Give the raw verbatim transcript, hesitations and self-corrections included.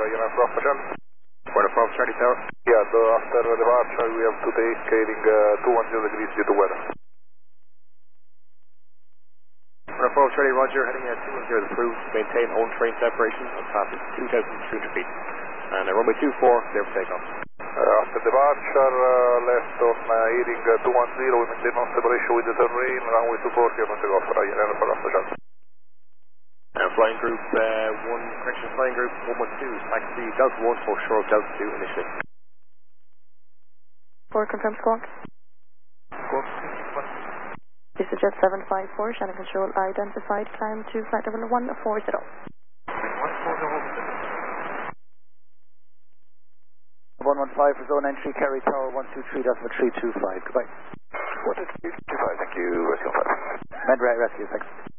Ryanair Bravo Michelle. We're from Charlie Tower. Yeah, so after departure we have to take heading uh, two one zero degrees due to weather. We're from Charlie Roger, heading at two one zero approved, maintain own train separation and traffic two thousand two hundred feet. And uh, runway two four, clear for takeoff. Uh, after departure, uh, left on uh, heading uh, two one zero, we maintain on separation with the terrain, runway two four, clear for takeoff, Ryanair Bravo Michelle. And flying group uh, one, correction, flying group one one two, taxi Delta one for shore of Delta two initially. four confirm squawk. Squawk, This is Jet seven five four, channel control identified, climb to flight level one four zero. one one five for zone entry, carry tower one two three decimal three two five, goodbye. one two three two five, thank you, rescue five. Med rescue, thanks.